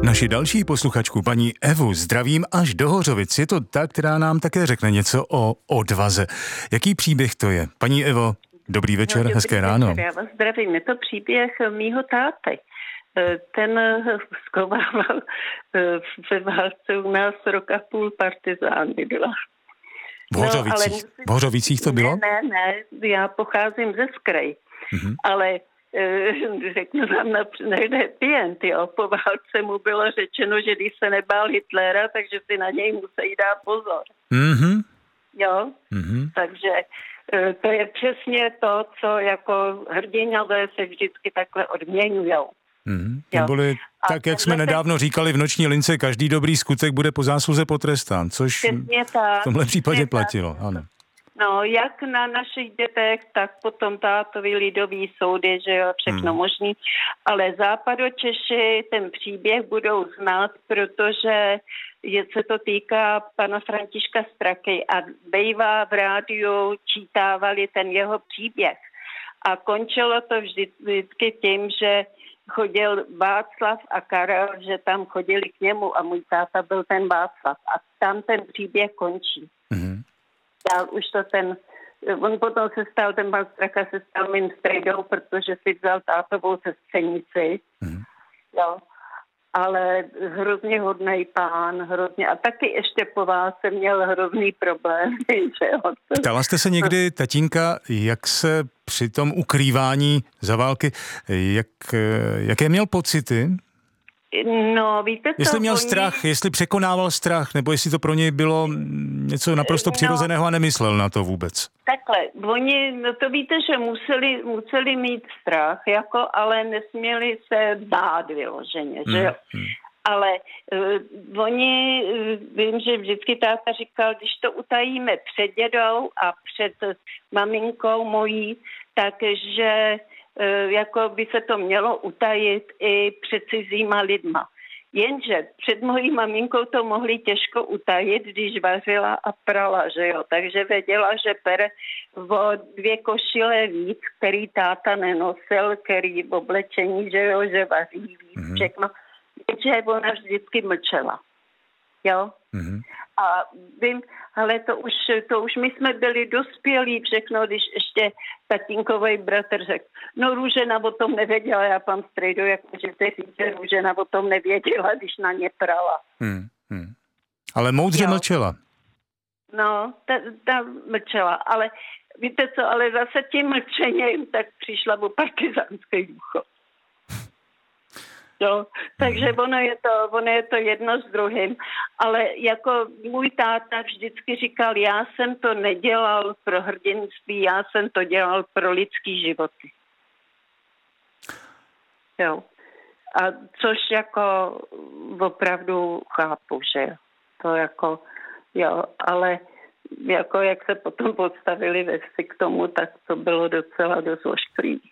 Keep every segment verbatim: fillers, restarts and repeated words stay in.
Naši další posluchačku, paní Evu, zdravím až do Hořovic. Je to ta, která nám také řekne něco o odvaze. Jaký příběh to je? Paní Evo, dobrý večer, no, dobrý hezké večer, ráno. Já vás zdravím. Je to příběh mýho táty. Ten zkovával ve válce u nás rok a půl partizány byla. V Hořovicích? No, musím... V Hořovicích to bylo? Ne, ne, ne, já pocházím ze Skraj, mm-hmm. ale řeknu vám například happy end, jo. Po válce mu bylo řečeno, že když se nebál Hitlera, takže si na něj musí dát pozor. Mm-hmm. Jo, mm-hmm. takže to je přesně to, co jako hrdinové se vždycky takhle odměňujou. Mm-hmm. Neboli tak, jak jsme nedávno říkali v Noční lince, každý dobrý skutek bude po zásluze potrestán, což v tomhle případě platilo, ano. No, jak na našich dětech, tak potom tátovi lidový soudy, že jo, všechno hmm. možný. Ale Západočeši ten příběh budou znát, protože je, se to týká pana Františka Straky a bejvá v rádiu čítávali ten jeho příběh. A končilo to vždycky tím, že chodil Václav a Karel, že tam chodili k němu a můj táta byl ten Václav. A tam ten příběh končí. Hmm. Dál už to ten, on potom se stal, ten pan Straka se stal mým strejdou, protože si vzal tátovou sestřenici, mm. jo, ale hrozně hodnej pán, hrozně, a taky ještě po válce měl hrozný problém, že jo. Ptala jste se někdy, tatínka, jak se při tom ukrývání za války, jak, jaké měl pocity? No, víte co? Jestli měl oni... strach, jestli překonával strach, nebo jestli to pro něj bylo něco naprosto přirozeného no, a nemyslel na to vůbec. Takhle, oni, no to víte, že museli, museli mít strach, jako, ale nesměli se bát vyloženě, že jo. Hmm. Ale uh, oni, uh, vím, že vždycky táta říkal, když to utajíme před dědou a před maminkou mojí, takže jako by se to mělo utajit i před cizíma lidma. Jenže před mojí maminkou to mohli těžko utajit, když vařila a prala, že jo. Takže věděla, že pere o dvě košile víc, který táta nenosil, který v oblečení, že jo, že vaří víc, mm-hmm. všechno. Jenže ona vždycky mlčela. Jo? Mm-hmm. A vím, ale to už, to už my jsme byli dospělí všechno, když ještě tatínkovej bratr řekl, no Růžena o tom nevěděla, já pan strejdu, jak můžete říct, že Růžena o tom nevěděla, když na ně prala. Hmm, hmm. Ale moudře jo. mlčela. No, ta, ta mlčela, ale víte co, ale zase tím mlčením tak přišla o partizánský důchod. Jo, takže ono je, to, ono je to jedno s druhým, ale jako můj táta vždycky říkal, já jsem to nedělal pro hrdinství, já jsem to dělal pro lidský životy. Jo. A což jako opravdu chápu, že jo. To jako, jo, ale jako jak se potom podstavili ve vsi k tomu, tak to bylo docela dost ošklivý.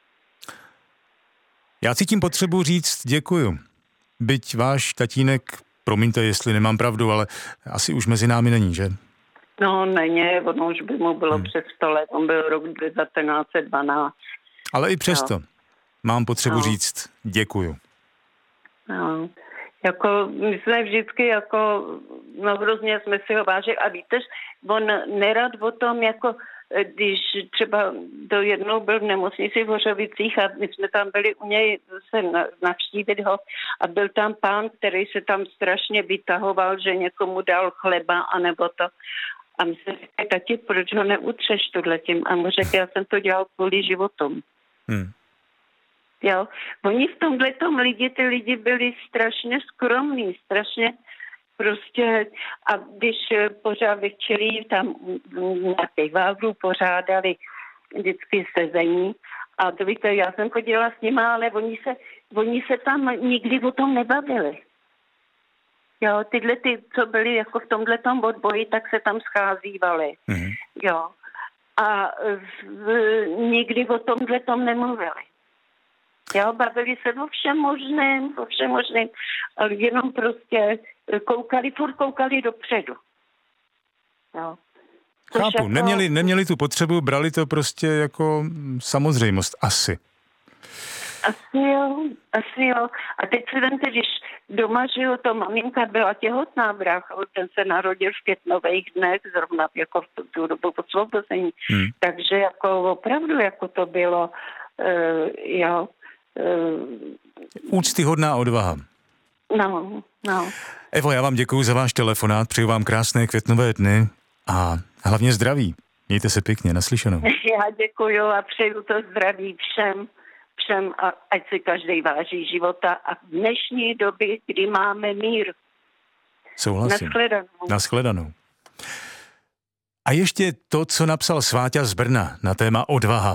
Já cítím potřebu říct děkuju. Byť váš tatínek, promiňte, jestli nemám pravdu, ale asi už mezi námi není, že? No, není, ono už by mu bylo hmm. přes sto let, on byl rok devatenáct set dvanáct. Ale i přesto no. mám potřebu no. říct děkuju. No, jako my jsme vždycky jako, no hrozně jsme si ho vážili a víte, on nerad o tom jako když třeba do jednou byl v nemocnici v Hořovicích a my jsme tam byli u něj se navštívit ho a byl tam pán, který se tam strašně vytahoval, že někomu dal chleba anebo to. A my jsme říkali, tati, proč ho neutřeš tohletím? A mu řekl, já jsem to dělal kvůli životům. Hmm. Jo, oni v tomhletom lidi, ty lidi byli strašně skromní, strašně prostě, a když pořád večerí tam na piváru pořádali vždycky sezení a to víte, já jsem chodila s nima, ale oni se, oni se tam nikdy o tom nebavili. Jo, tyhle ty, co byli jako v tomhletom odboji, tak se tam scházívali. Mm-hmm. Jo. A v, nikdy o tomhletom nemluvili. Jo, bavili se o všem možném, o všem možném, ale jenom prostě koukali, furt koukali dopředu. Jo. Chápu, jako... neměli, neměli tu potřebu, brali to prostě jako samozřejmost, asi. Asi jo, asi jo. A teď si vemte, když doma, že jo, to maminka byla těhotná, brácha, ten se narodil v květnových dnech, zrovna jako v tu, tu dobu osvobození. Hmm. Takže jako opravdu, jako to bylo, uh, jo. Uh, Úctyhodná odvaha. No, no. Evo, já vám děkuju za váš telefonát, přeju vám krásné květnové dny a hlavně zdraví. Mějte se pěkně, naslyšenou. Já děkuju a přeju to zdraví všem, všem a ať si každý váží života a v dnešní době, kdy máme mír. Souhlasím. Nashledanou. Nashledanou. A ještě to, co napsal Sváťa z Brna na téma odvaha.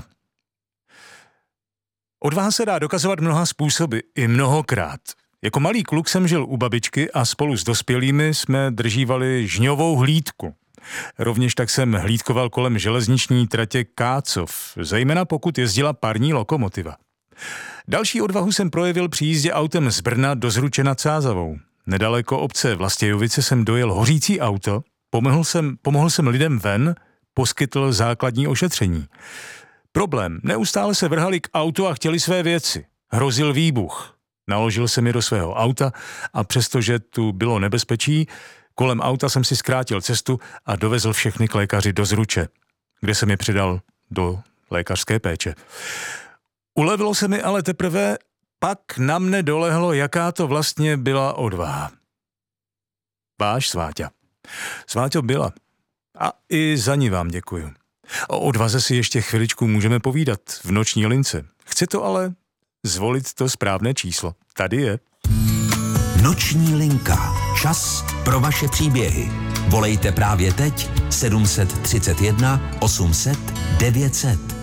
Odvaha se dá dokazovat mnoha způsoby, i mnohokrát. Jako malý kluk jsem žil u babičky a spolu s dospělými jsme držívali žňovou hlídku. Rovněž tak jsem hlídkoval kolem železniční tratě Kácov, zejména pokud jezdila parní lokomotiva. Další odvahu jsem projevil při jízdě autem z Brna do Zruče nad Sázavou. Nedaleko obce Vlastějovice jsem dojel hořící auto, pomohl jsem, pomohl jsem lidem ven, poskytl základní ošetření. Problém, neustále se vrhali k autu a chtěli své věci. Hrozil výbuch. Naložil jsem je do svého auta a přestože tu bylo nebezpečí, kolem auta jsem si zkrátil cestu a dovezl všechny k lékaři do Zruče, kde jsem je předal do lékařské péče. Ulevilo se mi ale teprve, pak na mne dolehlo, jaká to vlastně byla odvaha. Váš Sváťa. Sváťo byla. A i za ní vám děkuju. O odvaze si ještě chviličku můžeme povídat v noční lince. Chci to ale zvolit to správné číslo. Tady je. Noční linka. Čas pro vaše příběhy. Volejte právě teď sedm set třicet jedna osm set devět set.